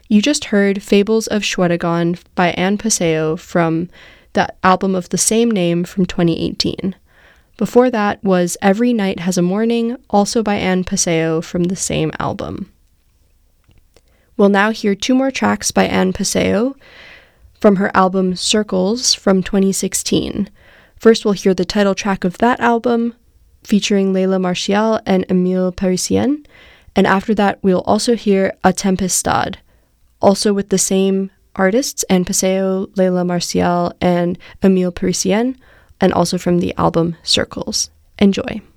You just heard Fables of Shwedagon by Anne Paseo from the album of the same name from 2018. Before that was Every Night Has a Morning, also by Anne Paseo from the same album. We'll now hear 2 more tracks by Anne Paseo from her album Circles from 2016. First, we'll hear the title track of that album, featuring Leila Marcial and Emile Parisien, and after that, we'll also hear A Tempestad, also with the same artists, Anne Paseo, Leila Marcial, and Emile Parisien, and also from the album Circles. Enjoy.